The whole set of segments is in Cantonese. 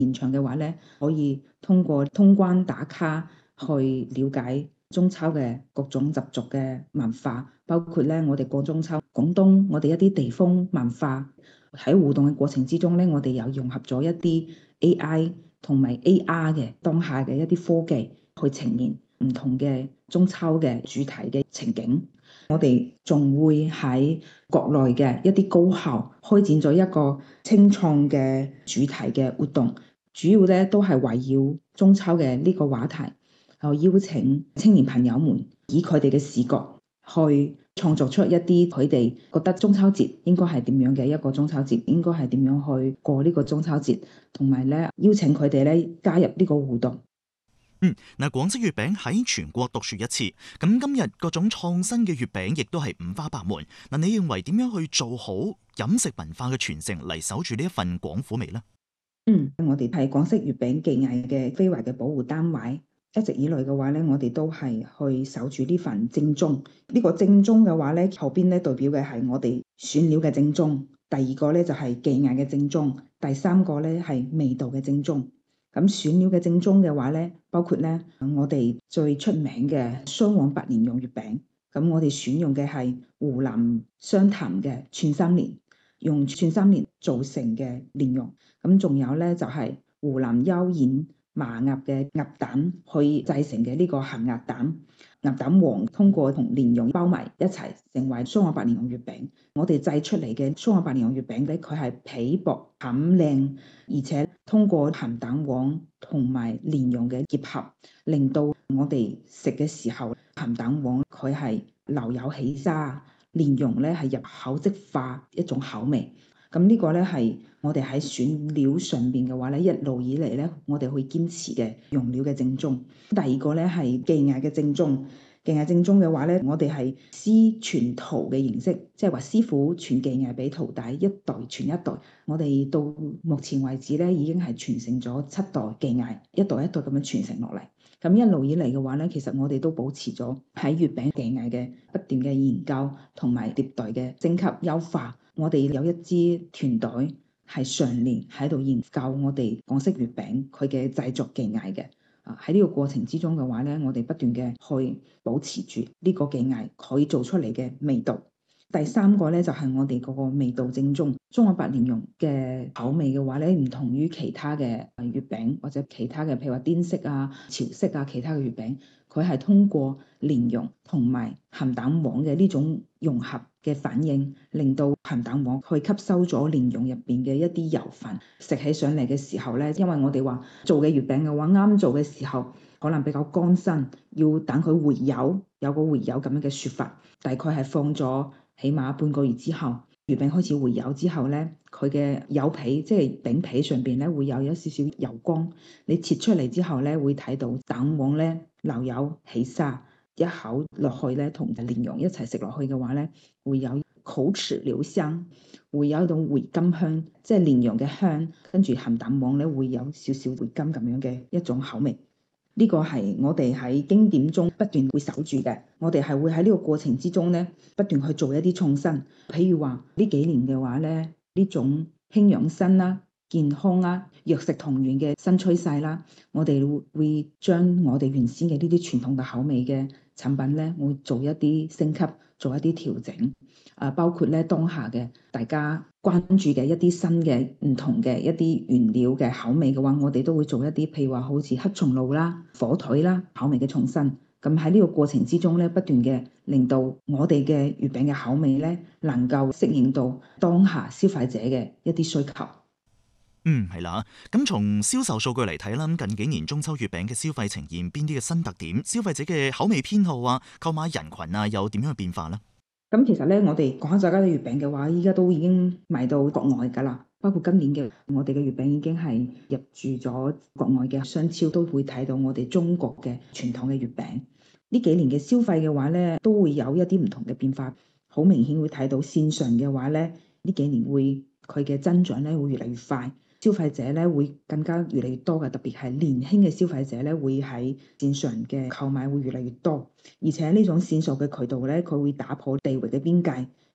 現場嘅話咧，可以通過通關打卡去了解中秋嘅各種習俗嘅文化，包括咧我哋過中秋，廣東我哋一啲地方文化。喺互動嘅過程之中咧，我哋又融合咗一啲 AI 同埋 AR 嘅當下嘅一啲科技去呈現唔同嘅中秋嘅主題嘅情景。我哋仲會喺國內嘅一啲高校開展咗一個清創嘅主題嘅活動，主要咧都係圍繞中秋嘅呢個話題，邀請青年朋友們以佢哋嘅視覺去創作出一啲佢哋覺得中秋節應該係點樣嘅一個中秋節，應該係點樣去過呢個中秋節，同埋咧邀請佢哋咧加入呢個互動。 嗱，廣式月餅喺全國獨樹一幟，咁今日各種創新嘅月餅亦都係五花八門。嗱，你認為點樣去做好飲食文化嘅傳承嚟守住呢一份廣府味呢？ 我哋係廣式月餅技藝嘅非遺嘅保護單位，一直以來嘅話咧，我哋都係去守住呢份正宗。呢個正宗嘅話咧，後邊咧代表嘅係我哋選料嘅正宗，第二個咧就係技藝嘅正宗，第三個咧係味道嘅正宗。咁選料嘅正宗嘅話咧，包括咧我哋最出名嘅雙黃白蓮蓉月餅。咁我哋選用嘅係湖南湘潭嘅串三蓮，用串三蓮做成嘅蓮蓉。咁仲有咧就係湖南幽縣麻鴨嘅鴨蛋去製成嘅呢個鹹鴨蛋。鴨蛋黃通過同蓮蓉包埋一齊，成為雙黃白蓮蓉月餅。我哋製出嚟嘅雙黃白蓮蓉月餅咧，佢係皮薄餡靚，而且通過鹹蛋黃同埋蓮蓉嘅結合，令到我哋食嘅時候，鹹蛋黃佢係留有起沙，蓮蓉咧係入口即化一種口味。咁呢個咧係我哋喺選料上邊嘅話咧，一路以嚟咧，我哋會堅持嘅用料嘅正宗。第二個咧係技藝嘅正宗。技藝正宗嘅話咧，我哋係師傳徒嘅形式，即係話師傅傳技藝俾徒弟，一代傳一代。我哋到目前為止咧，已經係傳承咗7代技藝，一代一代咁樣傳承落嚟。咁一路以嚟嘅話咧，其實我哋都保持咗喺月餅技藝嘅不斷嘅研究同埋迭代嘅升級優化。我哋有一支團隊係常年喺度研究我哋廣式月餅佢嘅製作技藝嘅。喺呢個過程之中嘅話咧，我哋不斷嘅去保持住呢個技藝可以做出嚟嘅味道。第三個咧就係我哋嗰個味道正宗，雙黃白蓮蓉嘅口味嘅話咧，唔同於其他嘅月餅或者其他嘅譬如話滇式啊、潮式啊其他嘅月餅，佢係通過蓮蓉同埋鹹蛋黃嘅呢種融合嘅反應，令到鹹蛋黃去吸收咗蓮蓉入邊嘅一啲油分，食起上嚟嘅時候咧，因為我哋話做嘅月餅嘅話，啱做嘅時候可能比較乾身，要等佢回油，有個回油咁樣嘅説法，大概係放咗起碼半個月之後，月餅開始回油之後咧，佢嘅油皮即係餅皮上邊咧會有一少少油光，你切出嚟之後咧會睇到蛋黃咧流有起沙，一口落去咧同蓮蓉一齊食落去嘅話咧，會有口齒留香，會有一種回甘香，即係蓮蓉嘅香，跟住鹹蛋黃咧會有少少回甘咁樣嘅一種口味。呢個係我哋喺經典中不斷會守住嘅，我哋係會喺呢個過程之中咧不斷去做一啲創新，譬如話呢幾年嘅話咧，呢種輕養生啦、健康啦、藥食同源嘅新趨勢啦，我哋會將我哋原先嘅呢啲傳統嘅口味嘅產品咧，會做一啲升級，做一啲調整。包括咧當下嘅大家關注嘅一啲新嘅唔同嘅一啲原料嘅口味嘅話，我哋都會做一啲譬如話好似黑松露啦、火腿啦口味嘅創新。咁喺呢個過程之中咧，不斷嘅令到我哋嘅月餅嘅口味咧，能夠適應到當下消費者嘅一啲需求。 係啦。咁從銷售數據嚟睇啦，近幾年中秋月餅嘅消費呈現邊啲嘅新特點？消費者嘅口味偏好啊、購買人群啊，有點樣嘅變化呢？ 咁其實咧，我哋廣州家嘅月餅嘅話，依家都已經賣到國外㗎啦。包括今年嘅我哋嘅月餅已經係入駐咗國外嘅商超，都會睇到我哋中國嘅傳統嘅月餅。呢幾年嘅消費嘅話咧，都會有一啲唔同嘅變化。好明顯會睇到線上嘅話咧，呢幾年會佢嘅增長咧會越嚟越快。消費者咧會更加越嚟越多嘅，特別係年輕嘅消費者咧會喺線上嘅購買會越嚟越多，而且呢種線上嘅渠道咧，佢會打破地域嘅邊界，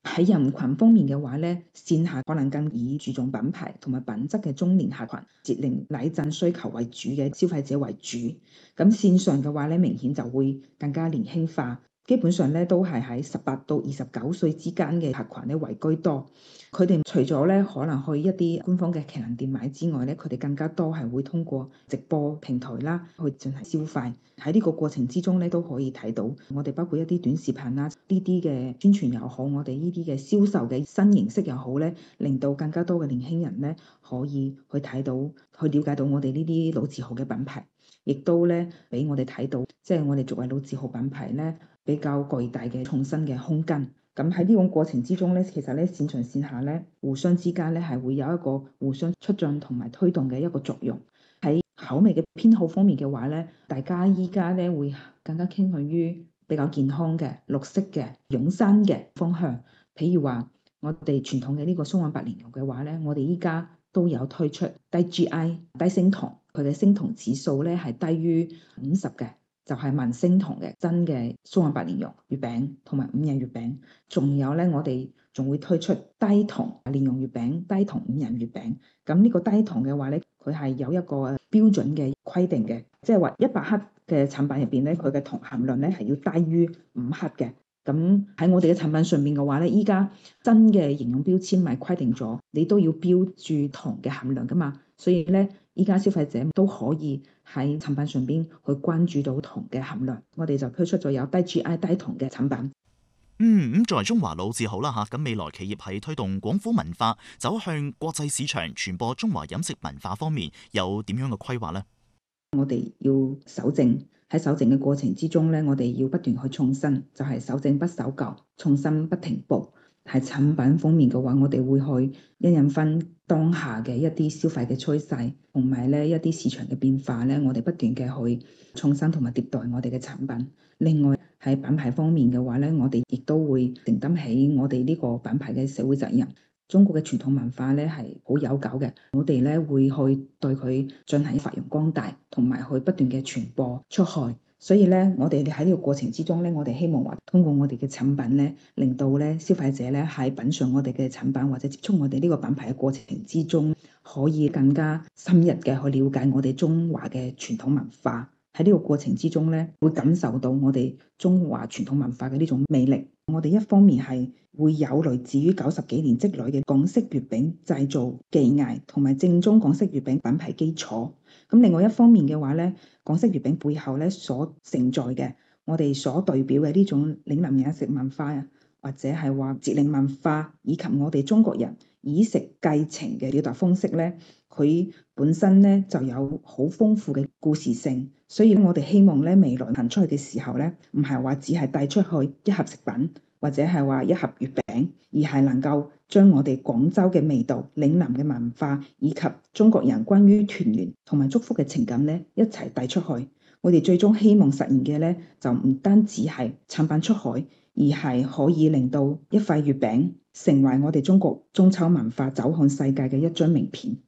喺人群方面嘅話咧，線下可能更以注重品牌同埋品質嘅中年客群、節令禮贈需求為主嘅消費者為主。咁線上嘅話咧，明顯就會更加年輕化，基本上咧都係喺18到29歲之間嘅客群咧為居多。佢哋除咗咧可能去一啲官方嘅旗艦店買之外咧，佢哋更加多係會通過直播平台啦去進行消費。喺呢個過程之中咧，都可以睇到我哋包括一啲短視頻啦，呢啲嘅宣傳又好，我哋呢啲嘅銷售嘅新形式又好咧，令到更加多嘅年輕人咧可以去睇到、去了解到我哋呢啲老字號嘅品牌，亦都咧俾我哋睇到，即係我哋作為老字號品牌咧比較巨大嘅創新嘅空間。咁喺呢種過程之中咧，其實咧線上線下咧互相之間咧係會有一個互相促進同埋推動嘅一個作用。喺口味嘅偏好方面嘅話咧，大家依家咧會更加傾向於比較健康嘅、綠色嘅、養生嘅方向。譬如話，我哋傳統嘅呢個松韻白蓮蓉嘅話咧，我哋依家都有推出低 GI、低升糖，佢嘅升糖指數咧係低於50嘅。就係文升糖嘅真嘅松韻白蓮蓉月餅同埋5仁月餅，仲有咧我哋仲會推出低糖蓮蓉月餅、低糖5仁月餅。咁呢個低糖嘅話咧，佢係有一個標準嘅規定嘅，即係話100克嘅產品入邊咧，佢嘅糖含量咧係要低於5克嘅。咁喺我哋嘅產品上面嘅話咧，依家真嘅營養標籤咪規定咗，你都要標注糖嘅含量噶嘛，所以咧。依家消費者都可以喺產品上邊去關注到糖嘅含量，我哋就推出咗有低 GI 低糖嘅產品。 咁作為中華老字號啦嚇，咁未來企業喺推動廣府文化走向國際市場、傳播中華飲食文化方面有點樣嘅規劃呢？ 我哋要守正，喺守正嘅過程之中咧，我哋要不斷去創新，就係守正不守舊，創新不停步。喺產品方面嘅話，我哋會去因分當下嘅一啲消費嘅趨勢，同埋咧一啲市場嘅變化咧，我哋不斷嘅去創新同埋迭代我哋嘅產品。另外喺品牌方面嘅話咧，我哋亦都會承擔起我哋呢個品牌嘅社會責任。中國嘅傳統文化咧係好悠久嘅，我哋咧會去對佢進行發揚光大，同埋去不斷嘅傳播出去。所以咧，我哋喺呢個過程之中咧，我哋希望話通過我哋嘅產品咧，令到咧消費者咧喺品嚐我哋嘅產品或者接觸我哋呢個品牌嘅過程之中，可以更加深入嘅去了解我哋中華嘅傳統文化。喺呢個過程之中咧，會感受到我哋中華傳統文化嘅呢種魅力。我哋一方面係會有來自於90幾年積累嘅港式月餅製造技藝同埋正宗港式月餅品牌基礎。咁另外一方面嘅話咧，港式月餅背後咧所承載嘅，我哋所代表嘅呢種嶺南飲食文化啊，或者係話節令文化，以及我哋中國人以食繼情嘅表達方式咧，佢本身咧就有好豐富嘅故事性。所以我哋希望咧未來行出去嘅時候咧，唔係話只係帶出去一盒食品，或者係話一盒月餅，而係能夠將我哋廣州嘅味道、嶺南嘅文化，以及中國人關於團圓同埋祝福嘅情感咧，一齊帶出去。我哋最終希望實現嘅咧，就唔單止係產品出海，而係可以令到一塊月餅成為我哋中國中秋文化走向世界嘅一張名片。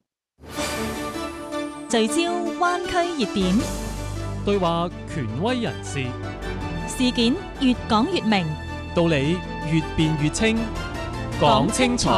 聚焦灣區熱點， 對話權威人士， 事件越講越明， 道理越辯越清，講清楚。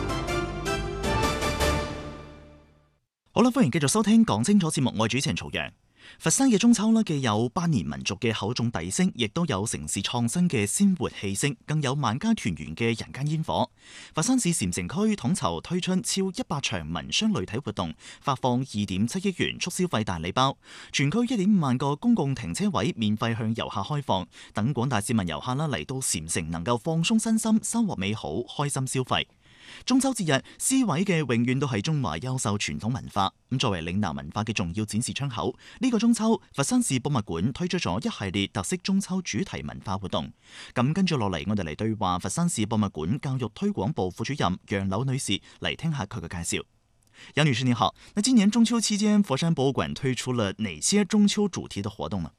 好啦，歡迎繼續收聽講清楚節目，我係主持人曹陽。佛山嘅中秋呢，既有百年民族嘅厚重笛聲，亦都有城市創新嘅鮮活氣息，更有萬家團圓嘅人間煙火。佛山市禪城區統籌推出超100場民商類體活動，發放2.7億元促消費大禮包，全區1.5萬個公共停車位免費向遊客開放，等廣大市民遊客啦嚟到禪城能夠放鬆身心，收穫美好，開心消費。中秋節日，詩位嘅永遠都係中華優秀傳統文化。咁作為嶺南文化嘅重要展示窗口，呢個中秋，佛山市博物館推出咗一系列特色中秋主題文化活動。咁跟住落嚟，我哋嚟對話佛山市博物館教育推廣部副主任楊柳女士，嚟聽下佢嘅介紹。楊女士你好，那今年中秋期間，佛山博物館推出了哪些中秋主題的活動呢？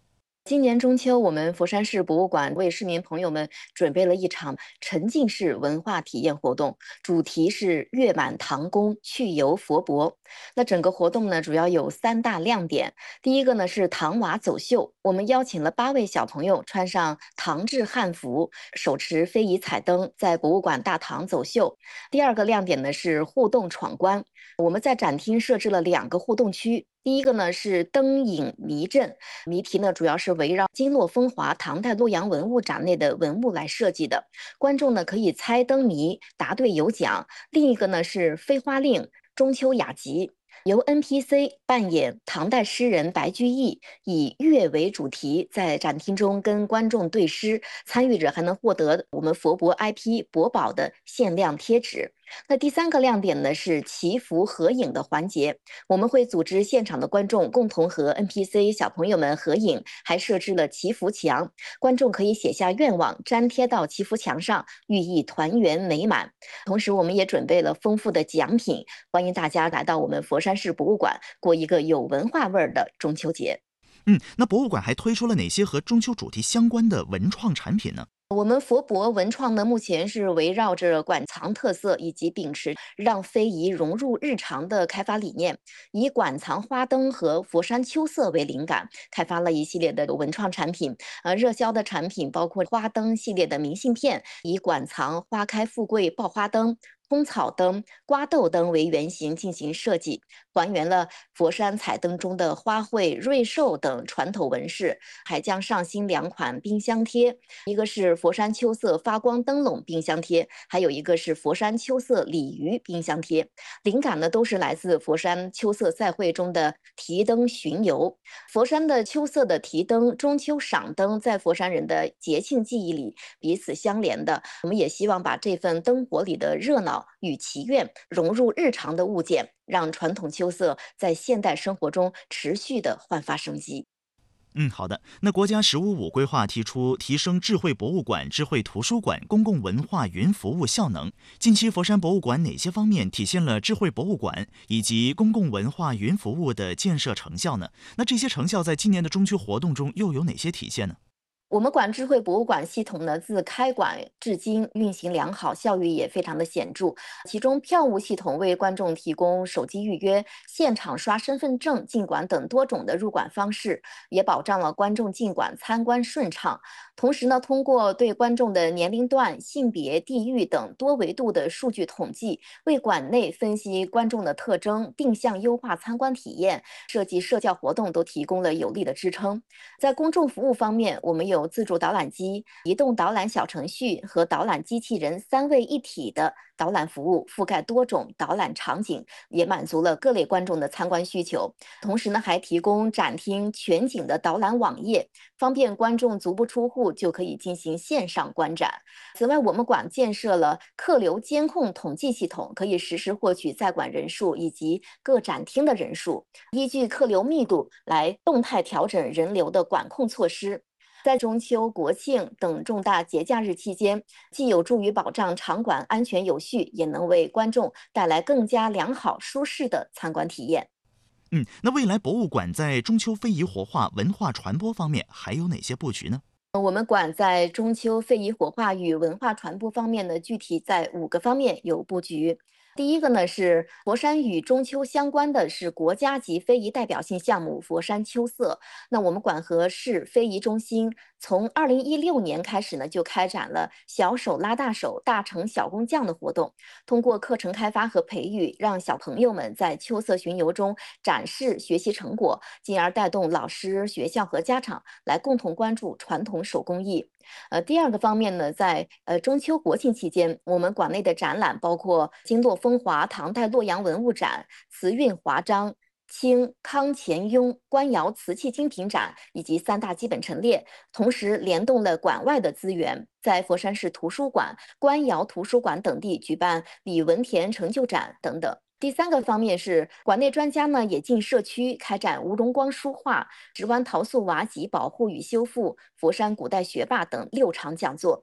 今年中秋，我们佛山市博物馆为市民朋友们准备了一场沉浸式文化体验活动，主题是月满唐宫，趣游佛国。那整个活动呢，主要有3大亮点。第一个呢是唐瓦走秀，我们邀请了8位小朋友穿上唐制汉服，手持非遗彩灯，在博物馆大堂走秀。第二个亮点呢是互动闯关，我们在展厅设置了2个互动区。第一个呢是灯影谜阵，谜题呢主要是围绕金络风华唐代洛阳文物展内的文物来设计的，观众呢可以猜灯谜，答对有奖。另一个呢是飞花令中秋雅集，由 NPC 扮演唐代诗人白居易，以月为主题，在展厅中跟观众对诗，参与者还能获得我们佛国 IP 国宝的限量贴纸。那第3个亮点呢是祈福合影的环节，我们会组织现场的观众共同和 NPC 小朋友们合影，还设置了祈福墙，观众可以写下愿望，粘贴到祈福墙上，寓意团圆美满。同时我们也准备了丰富的奖品，欢迎大家来到我们佛山市博物馆过一个有文化味儿的中秋节。 那博物馆还推出了哪些和中秋主题相关的文创产品呢？ 我们佛博文创呢，目前是围绕着馆藏特色以及秉持让非遗融入日常的开发理念，以馆藏花灯和佛山秋色为灵感，开发了一系列的文创产品。热销的产品包括花灯系列的明信片，以馆藏花开富贵爆花灯、通草灯、瓜豆灯为原型进行设计，还原了佛山彩灯中的花卉、瑞兽等传统纹饰，还将上新2款冰箱贴，一个是佛山秋色发光灯笼冰箱贴，还有一个是佛山秋色鲤鱼冰箱贴。灵感呢都是来自佛山秋色赛会中的提灯巡游。佛山的秋色的提灯、中秋赏灯，在佛山人的节庆记忆里彼此相连的。我们也希望把这份灯火里的热闹与祈愿融入日常的物件，让传统秋色在现代生活中持续的焕发生机。 好的。那国家“1055”规划提出提升智慧博物馆、智慧图书馆、公共文化云服务效能。近期佛山博物馆哪些方面体现了智慧博物馆以及公共文化云服务的建设成效呢？那这些成效在今年的中秋活动中又有哪些体现呢？ 我们馆智慧博物馆系统呢，自开馆至今运行良好，效益也非常的显著。其中票务系统为观众提供手机预约、现场刷身份证进馆等多种的入馆方式，也保障了观众进馆参观顺畅。同时呢，通过对观众的年龄段、性别、地域等多维度的数据统计，为馆内分析观众的特征，定向优化参观体验，设计社教活动都提供了有力的支撑。在公众服务方面，我们有自助导览机、移动导览小程序和导览机器人3位一体的导览服务，覆盖多种导览场景，也满足了各类观众的参观需求。同时呢，还提供展厅全景的导览网页，方便观众足不出户就可以进行线上观展。此外，我们馆建设了客流监控统计系统，可以实时获取在馆人数以及各展厅的人数，依据客流密度来动态调整人流的管控措施。在中秋、国庆等重大节假日期间，既有助于保障场馆安全有序，也能为观众带来更加良好舒适的参观体验。 那未来博物馆在中秋非遗活化、文化传播方面还有哪些布局呢？ 我们馆在中秋非遗活化与文化传播方面呢，具体在5个方面有布局。第一个呢是佛山与中秋相关的是国家级非遗代表性项目佛山秋色。那我们馆和市非遗中心从2016年开始呢，就开展了小手拉大手、大成小工匠的活动，通过课程开发和培育，让小朋友们在秋色巡游中展示学习成果，进而带动老师、学校和家长来共同关注传统手工艺。第二个方面呢，在中秋国庆期间，我们馆内的展览包括金络风华唐代洛阳文物展、瓷韵华章、清康乾雍官窑瓷器精品展以及3大基本陈列，同时联动了馆外的资源，在佛山市图书馆、官窑图书馆等地举办李文田成就展等等。第3个方面是馆内专家呢也进社区开展吴荣光书画、直湾陶塑瓦脊保护与修复、佛山古代学霸等6场讲座。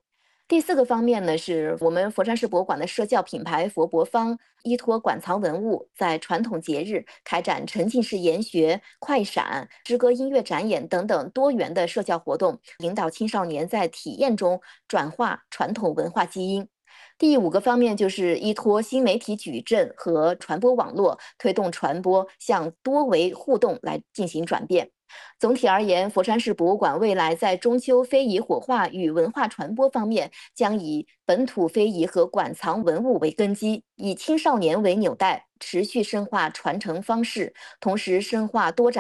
第4个方面呢，是我们佛山市博物馆的社教品牌佛博坊依托馆藏文物，在传统节日开展沉浸式研学、快闪、诗歌音乐展演等等多元的社教活动，引导青少年在体验中转化传统文化基因。第5个方面就是依托新媒体矩阵和传播网络，推动传播向多维互动来进行转变。总体而言，佛山市博物馆未来在中秋非遗火化与文化传播方面，将以本土非遗和馆藏文物为根基，以青少年为纽带，持续深化传承方式，同时深化多展